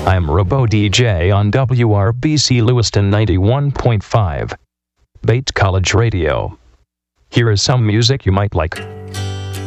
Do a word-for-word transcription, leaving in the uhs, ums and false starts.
I'm Robo D J on W R B C Lewiston ninety-one point five. Bates College Radio. Here is some music you might like.